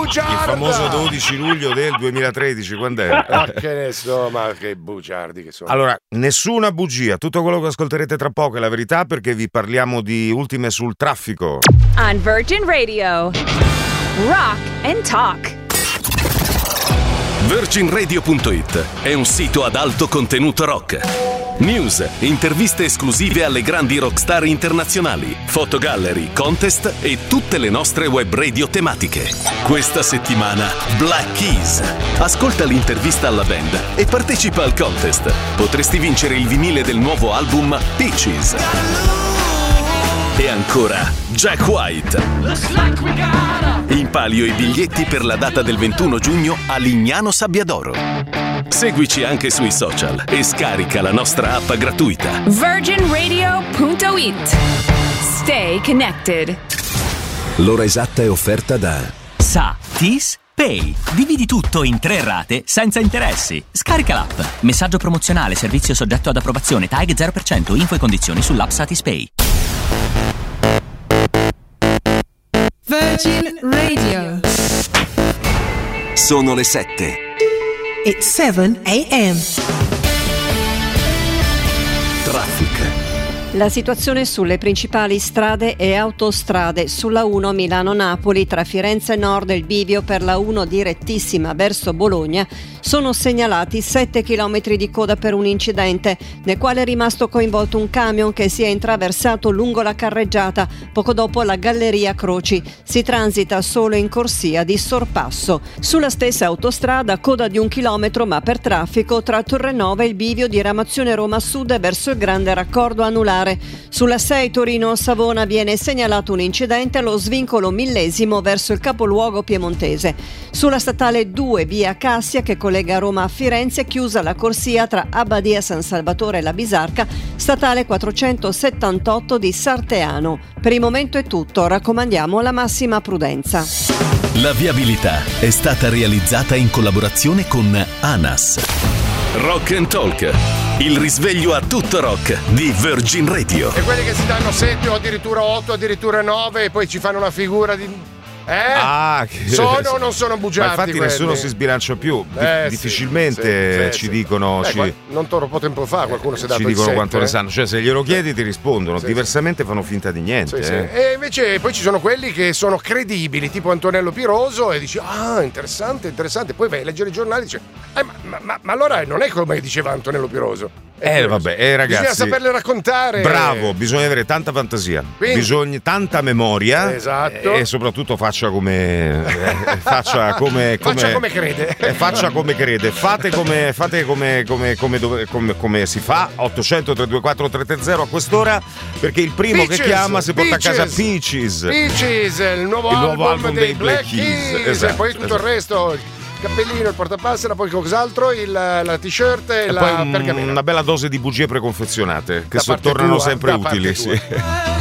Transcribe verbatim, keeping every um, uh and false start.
bugiarda! Il famoso dodici luglio del duemilatredici, quando è? Ma che ne so, ma che bugiardi che sono. Allora, nessuna bugia, tutto quello che ascolterete tra poco è la verità, perché vi parliamo di ultime sul traffico. On Virgin Radio, Rock and Talk. Virgin Radio punto it è un sito ad alto contenuto rock. News, interviste esclusive alle grandi rockstar internazionali, fotogallery, contest e tutte le nostre web radio tematiche. Questa settimana Black Keys. Ascolta l'intervista alla band e partecipa al contest. Potresti vincere il vinile del nuovo album Peaches. E ancora Jack White. In palio i biglietti per la data del ventuno giugno a Lignano Sabbiadoro. Seguici anche sui social e scarica la nostra app gratuita. Virgin Radio punto it. Stay connected. L'ora esatta è offerta da Satis Pay. Dividi tutto in tre rate senza interessi. Scarica l'app. Messaggio promozionale, servizio soggetto ad approvazione, tag zero per cento, info e condizioni sull'app Satis Pay. Virgin Radio. Sono le sette. It's seven a.m. Traffic. La situazione sulle principali strade e autostrade: sulla uno Milano-Napoli tra Firenze Nord e il bivio per la uno direttissima verso Bologna sono segnalati sette chilometri di coda per un incidente nel quale è rimasto coinvolto un camion che si è intraversato lungo la carreggiata poco dopo la Galleria Croci. Si transita solo in corsia di sorpasso. Sulla stessa autostrada coda di un chilometro ma per traffico tra Torrenova e il bivio di Ramazione Roma Sud verso il grande raccordo anulare. Sulla sei Torino-Savona viene segnalato un incidente allo svincolo millesimo verso il capoluogo piemontese. Sulla statale due via Cassia che collega Roma a Firenze è chiusa la corsia tra Abbadia San Salvatore e la Bisarca, statale quattrocentosettantotto di Sarteano. Per il momento è tutto, raccomandiamo la massima prudenza. La viabilità è stata realizzata in collaborazione con ANAS. Rock and Talk, il risveglio a tutto rock di Virgin Radio. E quelli che si danno sette o addirittura otto, addirittura nove e poi ci fanno una figura di... Eh? Ah, che... Sono o non sono bugiardi? Ma infatti quelli? Nessuno si sbilancia più. Eh, Di- difficilmente sì, sì, ci sì. dicono. Eh, ci... qua- non troppo tempo fa qualcuno si è dato ci il dicono sette, quanto eh? ne sanno, cioè se glielo chiedi ti rispondono, Sì, diversamente fanno finta di niente. Sì, sì. eh. E invece poi ci sono quelli che sono credibili, tipo Antonello Piroso, e dici ah interessante, interessante, poi vai a leggere i giornali e dici eh, ma, ma, ma, ma allora non è come diceva Antonello Piroso. Eh vabbè, eh, ragazzi, bisogna saperle raccontare. Bravo, bisogna avere tanta fantasia, Quindi- bisogna tanta memoria, Esatto. e soprattutto faccia come eh, faccia come, come Faccia come crede. eh, faccia come crede, fate come fate come come, come, dove- come- come si fa. Ottocento tre due quattro tre tre zero a quest'ora, perché il primo Peaches, che chiama si porta a casa Peaches. Peaches. Peaches, il nuovo, Il album, nuovo album dei dei Black Black Keys. Keys, Esatto, e poi tutto esatto. il resto, il cappellino, il portapassera, poi cos'altro, il, la t-shirt e, E la poi un- pergamena. una bella dose di bugie preconfezionate che Da so- parte tornano tua, sempre da parte utili, tua. sì.